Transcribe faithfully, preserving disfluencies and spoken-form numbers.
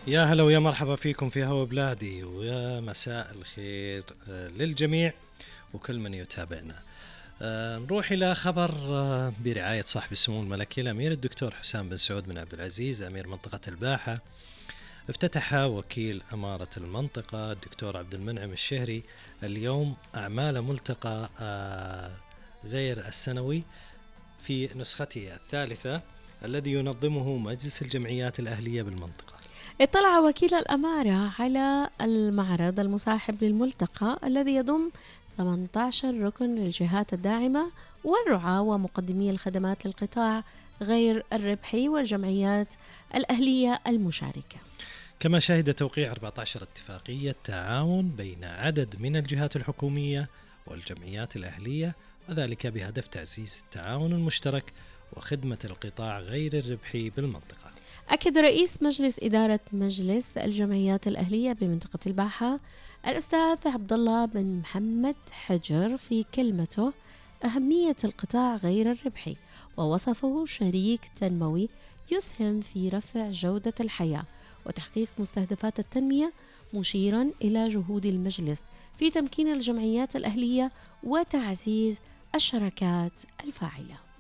يا هلا ويا مرحبا فيكم في هوا بلادي، ويا مساء الخير آه، للجميع وكل من يتابعنا. آه، نروح إلى خبر آه، برعاية صاحب السمو الملكي الأمير الدكتور حسام بن سعود بن عبد العزيز أمير منطقة الباحة. افتتح وكيل أمارة المنطقة الدكتور عبد المنعم الشهري اليوم أعمال ملتقى آه، غير السنوي في نسخته الثالثة الذي ينظمه مجلس الجمعيات الأهلية بالمنطقة. اطلع وكيل الأمارة على المعرض المصاحب للملتقى الذي يضم ثمانية عشر ركن للجهات الداعمة والرعاة ومقدمي الخدمات للقطاع غير الربحي والجمعيات الأهلية المشاركة. كما شهد توقيع أربعة عشر اتفاقية تعاون بين عدد من الجهات الحكومية والجمعيات الأهلية، وذلك بهدف تعزيز التعاون المشترك وخدمة القطاع غير الربحي بالمنطقة. أكد رئيس مجلس إدارة مجلس الجمعيات الأهلية بمنطقة الباحة الأستاذ عبد الله بن محمد حجر في كلمته أهمية القطاع غير الربحي، ووصفه شريك تنموي يسهم في رفع جودة الحياة وتحقيق مستهدفات التنمية، مشيرا إلى جهود المجلس في تمكين الجمعيات الأهلية وتعزيز الشراكات الفاعلة.